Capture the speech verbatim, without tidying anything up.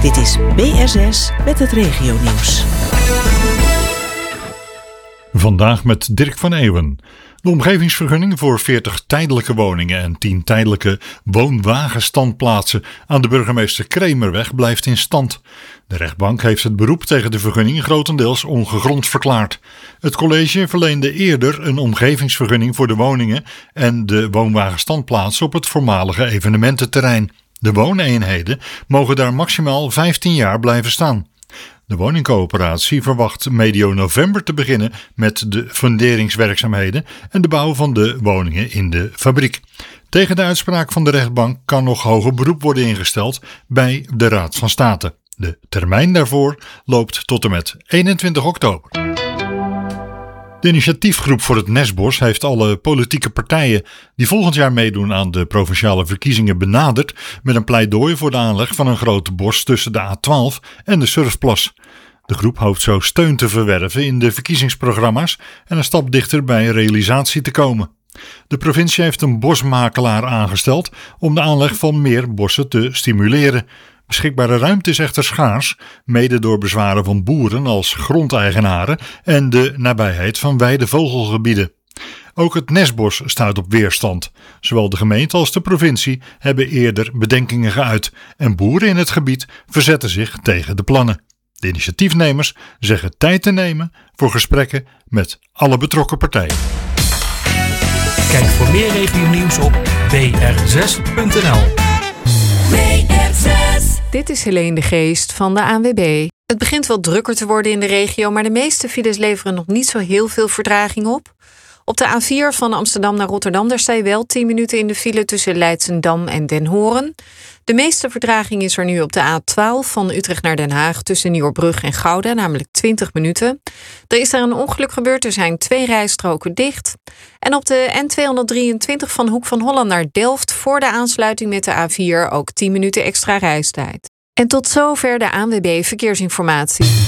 Dit is B S S met het regionieuws. Vandaag met Dirk van Eeuwen. De omgevingsvergunning voor veertig tijdelijke woningen en tien tijdelijke woonwagenstandplaatsen aan de burgemeester Kremerweg blijft in stand. De rechtbank heeft het beroep tegen de vergunning grotendeels ongegrond verklaard. Het college verleende eerder een omgevingsvergunning voor de woningen en de woonwagenstandplaatsen op het voormalige evenemententerrein. De wooneenheden mogen daar maximaal vijftien jaar blijven staan. De woningcoöperatie verwacht medio november te beginnen met de funderingswerkzaamheden en de bouw van de woningen in de fabriek. Tegen de uitspraak van de rechtbank kan nog hoger beroep worden ingesteld bij de Raad van State. De termijn daarvoor loopt tot en met eenentwintig oktober. De initiatiefgroep voor het Nesbos heeft alle politieke partijen die volgend jaar meedoen aan de provinciale verkiezingen benaderd met een pleidooi voor de aanleg van een grote bos tussen de A twaalf en de Surfplas. De groep hoopt zo steun te verwerven in de verkiezingsprogramma's en een stap dichter bij realisatie te komen. De provincie heeft een bosmakelaar aangesteld om de aanleg van meer bossen te stimuleren. Beschikbare ruimte is echter schaars, mede door bezwaren van boeren als grondeigenaren en de nabijheid van weidevogelgebieden. Ook het Nesbos stuit op weerstand. Zowel de gemeente als de provincie hebben eerder bedenkingen geuit en boeren in het gebied verzetten zich tegen de plannen. De initiatiefnemers zeggen tijd te nemen voor gesprekken met alle betrokken partijen. Kijk voor meer regionieuws op b r zes punt n l. Dit is Helene de Geest van de A N W B. Het begint wel drukker te worden in de regio, maar de meeste files leveren nog niet zo heel veel vertraging op. Op de A vier van Amsterdam naar Rotterdam, daar sta je wel tien minuten in de file tussen Leidsendam en Den Horen. De meeste vertraging is er nu op de A twaalf van Utrecht naar Den Haag tussen Nieuwerbrug en Gouda, namelijk twintig minuten. Er is daar een ongeluk gebeurd, er zijn twee rijstroken dicht. En op de N tweehonderddrieëntwintig van Hoek van Holland naar Delft voor de aansluiting met de A vier ook tien minuten extra reistijd. En tot zover de A N W B Verkeersinformatie.